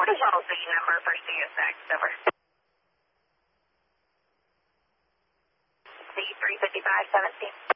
what is all the number for CSX? Over. C35517.